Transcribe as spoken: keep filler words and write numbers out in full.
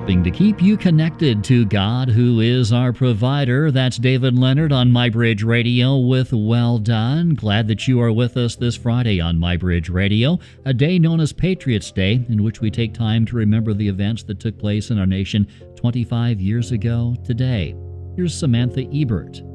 helping to keep you connected to God, who is our provider. That's David Leonard on MyBridge Radio with Well Done. Glad that you are with us this Friday on MyBridge Radio, a day known as Patriots Day, in which we take time to remember the events that took place in our nation twenty-five years ago today. Here's Samantha Ebert.